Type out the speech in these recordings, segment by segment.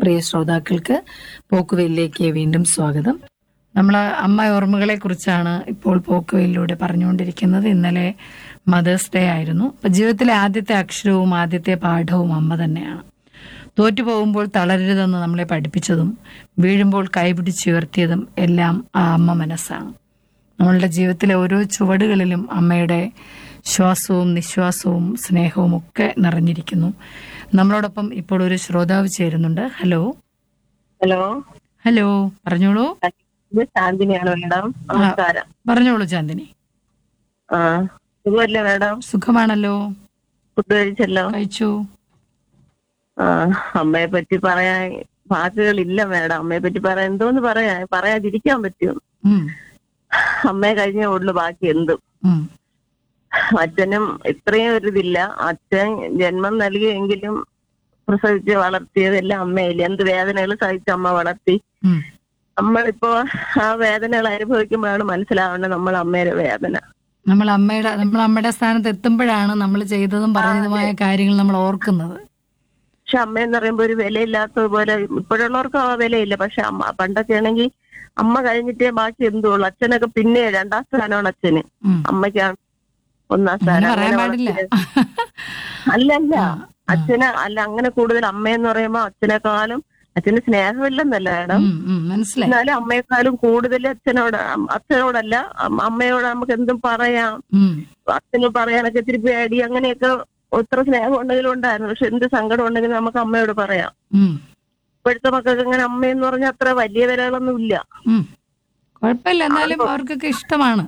പ്രിയ ശ്രോതാക്കൾക്ക് പോക്കുവെയിലേക്ക് വീണ്ടും സ്വാഗതം. നമ്മൾ അമ്മ ഓർമ്മകളെ കുറിച്ചാണ് ഇപ്പോൾ പോക്കുവെയിലൂടെ പറഞ്ഞുകൊണ്ടിരിക്കുന്നത്. ഇന്നലെ മദേഴ്സ് ഡേ ആയിരുന്നു. അപ്പം ജീവിതത്തിലെ ആദ്യത്തെ അക്ഷരവും ആദ്യത്തെ പാഠവും അമ്മ തന്നെയാണ്. തോറ്റുപോകുമ്പോൾ തളരരുതെന്ന് നമ്മളെ പഠിപ്പിച്ചതും വീഴുമ്പോൾ കൈപിടിച്ചുയർത്തിയതും എല്ലാം ആ അമ്മ മനസ്സാണ്. നമ്മളുടെ ജീവിതത്തിലെ ഓരോ ചുവടുകളിലും അമ്മയുടെ ശ്വാസവും നിശ്വാസവും സ്നേഹവും ഒക്കെ നിറഞ്ഞിരിക്കുന്നു. നമ്മളോടൊപ്പം ഇപ്പോൾ ഒരു ശ്രോതാവ് ചേരുന്നുണ്ട്. ഹലോ ഹലോ ഹലോ പറഞ്ഞോളൂ. ഇത് ശാന്തിനിയാണ് മാഡം. നമസ്കാരം. പറഞ്ഞോളൂ ചാന്ദിനി. ആ സുഖമല്ലേ മാഡം? സുഖമാണല്ലോ. ഫുഡ് കഴിച്ചല്ലോ? കഴിച്ചു. ആ അമ്മയെ പറ്റി പറയാൻ വാക്കുകളില്ല മാഡം. അമ്മയെ പറ്റി പറയാൻ എന്തോന്ന് പറയാതിരിക്കാൻ പറ്റുമോ? ഉം, അമ്മയെ കഴിഞ്ഞേ ഉള്ളു ബാക്കി എന്തും. ഉം, അച്ഛനും ഇത്രയും ഒരു ഇതില്ല. അച്ഛൻ ജന്മം നൽകിയെങ്കിലും പ്രസവിച്ച് വളർത്തിയതെല്ലാം അമ്മയില്ല. എന്ത് വേദനകൾ സഹിച്ച് അമ്മ വളർത്തി. ഉം. നമ്മളിപ്പോ ആ വേദനകൾ അനുഭവിക്കുമ്പോഴാണ് മനസ്സിലാവേണ്ടത് നമ്മൾ അമ്മയുടെ വേദന. നമ്മൾ അമ്മയുടെ സ്ഥാനത്ത് എത്തുമ്പോഴാണ് നമ്മൾ ചെയ്തതും പറഞ്ഞതുമായ കാര്യങ്ങൾ നമ്മൾ ഓർക്കുന്നത്. പക്ഷെ അമ്മയെന്ന് പറയുമ്പോ ഒരു വിലയില്ലാത്തതുപോലെ ഇപ്പോഴുള്ളവർക്ക് ആ വിലയില്ല. പക്ഷെ അമ്മ പണ്ടൊക്കെ ആണെങ്കിൽ അമ്മ കഴിഞ്ഞിട്ടേ ബാക്കി എന്തുള്ളൂ. അച്ഛനൊക്കെ പിന്നെ 2ാം സ്ഥാനമാണ് അച്ഛന്. ഉം. അമ്മയ്ക്കാണ് 1ാം അങ്ങനെ സ്ഥാനം. പറയാൻ അങ്ങനെ പാടില്ല. അല്ലല്ല അച്ഛന് അല്ല അങ്ങനെ കൂടുതൽ അമ്മയെന്ന് പറയുമ്പോ അച്ഛനെക്കാളും അച്ഛന് സ്നേഹമില്ലെന്നല്ല മാഡം. ഉം, ഉം, മനസ്സിലായി. എന്നാലും അമ്മയെക്കാളും കൂടുതൽ അച്ഛനോടല്ല അമ്മയോട് നമുക്ക് എന്തും പറയാം. ഉം, അച്ഛന് പറയാനൊക്കെ ഇത്തിരി പേടി അങ്ങനെയൊക്കെ ഒത്ര സ്നേഹം ഉണ്ടെങ്കിലും ഉണ്ടായിരുന്നു. പക്ഷെ എന്ത് സങ്കടം ഉണ്ടെങ്കിലും നമുക്ക് അമ്മയോട് പറയാം. ഉം, ഇപ്പോഴത്തെ മക്കൾക്ക് അങ്ങനെ അമ്മയെന്ന് പറഞ്ഞാൽ അത്ര വലിയ വിലകളൊന്നും ഇല്ല. ഉം. കുഴപ്പമില്ല, എന്നാലും അവർക്കൊക്കെ ഇഷ്ടമാണ്.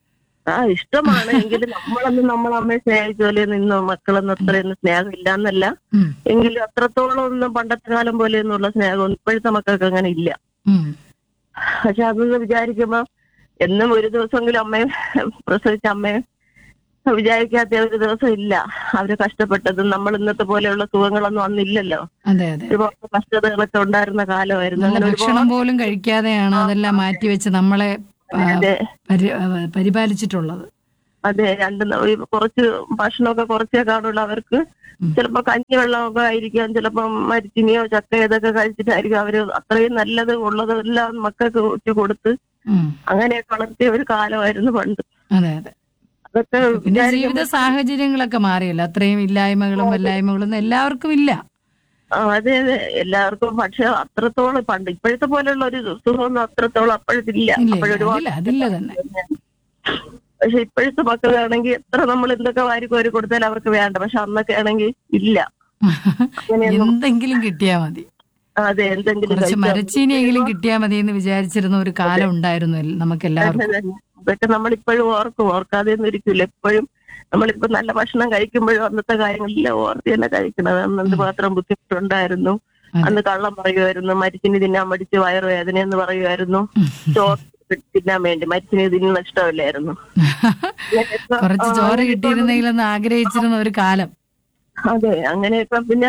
ഇഷ്ടമാണ് എങ്കിലും നമ്മളൊന്നും നമ്മളമ്മയെ സ്നേഹിച്ച പോലെ നിന്ന് മക്കളൊന്നും അത്രയൊന്നും സ്നേഹം ഇല്ലാന്നല്ല. ഉം, എങ്കിലും അത്രത്തോളം ഒന്നും പണ്ടത്തെ കാലം പോലെയൊന്നുള്ള സ്നേഹം ഇപ്പോഴത്തെ മക്കൾക്ക് അങ്ങനെ ഇല്ല. ഉം. പക്ഷെ അതൊന്ന് വിചാരിക്കുമ്പോ എന്നും ഒരു ദിവസമെങ്കിലും അമ്മയെ പ്രസവിച്ച അമ്മയെ വിചാരിക്കാത്ത ഒരു ദിവസം ഇല്ല. അവര് കഷ്ടപ്പെട്ടതും നമ്മൾ ഇന്നത്തെ പോലെയുള്ള സുഖങ്ങളൊന്നും അന്നില്ലല്ലോ. അതെ അതെ. ഒരുപാട് കഷ്ടതകളൊക്കെ ഉണ്ടായിരുന്ന കാലമായിരുന്നു. നല്ല അങ്ങനെ ഭക്ഷണം പോലും കഴിക്കാതെയാണ് അതെല്ലാം മാറ്റിവെച്ച് നമ്മളെ അതെ പരിപാലിച്ചിട്ടുള്ളത്. അതെ കുറച്ച് ഭക്ഷണമൊക്കെ കുറച്ചേ കാണുള്ളൂ. അവർക്ക് ചിലപ്പോ കഞ്ഞിവെള്ളമൊക്കെ ആയിരിക്കാം, ചിലപ്പം മരിച്ചിനിയോ ചക്കയോ ഇതൊക്കെ കഴിച്ചിട്ടായിരിക്കും അവര് അത്രയും നല്ലത് ഉള്ളതെല്ലാം മക്കൾക്ക് കൊടുത്ത് ഉം. അങ്ങനെയൊക്കെ വളർത്തിയ ഒരു കാലമായിരുന്നു പണ്ട്. അതെ അതെ. അതൊക്കെ പിന്നെ ജീവിത സാഹചര്യങ്ങളൊക്കെ മാറിയല്ലോ. അത്രയും ഇല്ലായ്മകളും വല്ലായ്മകളും ഒന്നും എല്ലാവർക്കും ഇല്ല. അതെ അതെ എല്ലാവർക്കും. പക്ഷെ അത്രത്തോളം പണ്ട് ഇപ്പോഴത്തെ പോലെയുള്ള ഒരു സുഖമൊന്നും അത്രത്തോളം അപ്പോഴത്തില്ല. അപ്പോഴൊരുപാട് അതില്ല തന്നെ. പക്ഷെ ഇപ്പോഴത്തെ മക്കളാണെങ്കിൽ എത്ര നമ്മൾ എന്തൊക്കെ വാരിക്കോരി കൊടുത്താലും അവർക്ക് വേണ്ട. പക്ഷെ അന്നൊക്കെ ആണെങ്കിൽ ഇല്ല. എന്തെങ്കിലും കിട്ടിയാ മതി. അതെ എന്തെങ്കിലും കുറച്ച് മരച്ചീനിയെങ്കിലും കിട്ടിയാ മതി എന്ന് വിചാരിച്ചിരുന്ന ഒരു കാലം ഉണ്ടായിരുന്നു നമുക്ക് എല്ലാവർക്കും. അതൊക്കെ നമ്മളിപ്പോഴും ഓർക്കാതെ ഒന്നും ഇരിക്കില്ല. എപ്പോഴും നമ്മളിപ്പോ നല്ല ഭക്ഷണം കഴിക്കുമ്പോഴും അന്നത്തെ കാര്യങ്ങളെല്ലാം ഓർത്ത് തന്നെ കഴിക്കണത്. അന്ന് എന്തുമാത്രം ബുദ്ധിമുട്ടുണ്ടായിരുന്നു. അന്ന് കള്ളം പറയുമായിരുന്നു, മരിച്ചിന് തിന്നാൻ മടിച്ച് വയറുവേദന എന്ന് പറയുമായിരുന്നു. ചോറ് തിന്നാൻ വേണ്ടി മരിച്ചിന് തിന്നുന്ന ഇഷ്ടമില്ലായിരുന്നു. കുറച്ച് ചോറ് കിട്ടിയിരുന്നെങ്കിലെന്ന് ആഗ്രഹിച്ചിരുന്ന ഒരു കാലം. അതെ അങ്ങനെയൊക്കെ. പിന്നെ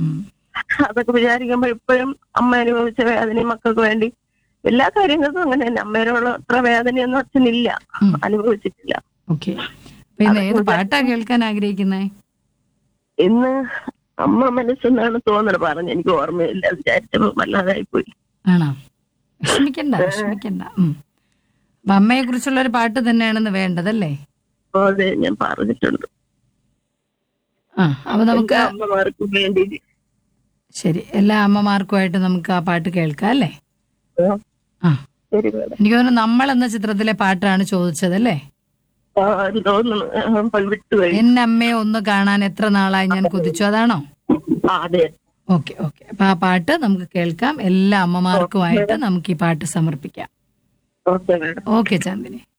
അതൊക്കെ വിചാരിക്കുമ്പോ ഇപ്പോഴും അമ്മ അനുഭവിച്ച വേദനയും മക്കൾക്ക് വേണ്ടി എല്ലാ കാര്യങ്ങൾക്കും അങ്ങനെ തന്നെ. അമ്മയോടുള്ള അത്ര വേദനയൊന്നും അച്ഛനില്ല, അനുഭവിച്ചിട്ടില്ല. ഓക്കെ. പിന്നെ ഏത് പാട്ടാ കേൾക്കാൻ ആഗ്രഹിക്കുന്നേ? ഇന്ന് അമ്മ മനസ്സെന്നാണ് തോന്നണ പറഞ്ഞു. എനിക്ക് ഓർമ്മയില്ല. വിചാരിച്ചപ്പോ വല്ലാതായി പോയി. ആണോ? വിഷമിക്കണ്ട. അപ്പൊ അമ്മയെ കുറിച്ചുള്ള ഒരു പാട്ട് തന്നെയാണെന്ന് വേണ്ടതല്ലേ? അതെ ഞാൻ പറഞ്ഞിട്ടുണ്ട്. അപ്പൊ നമുക്ക് അമ്മമാർക്കും വേണ്ടി. ശരി, എല്ലാ അമ്മമാർക്കുമായിട്ട് നമുക്ക് ആ പാട്ട് കേൾക്കാം അല്ലേ? എനിക്ക് തോന്നുന്നു നമ്മൾ എന്ന ചിത്രത്തിലെ പാട്ടാണ് ചോദിച്ചതല്ലേ? എന്നെ അമ്മയെ ഒന്ന് കാണാൻ എത്ര നാളായി ഞാൻ കൊതിച്ചു, അതാണോ? Okay okay. അപ്പൊ ആ പാട്ട് നമുക്ക് കേൾക്കാം. എല്ലാ അമ്മമാർക്കുമായിട്ട് നമുക്ക് ഈ പാട്ട് സമർപ്പിക്കാം. ഓക്കെ ചാന്ദിനി.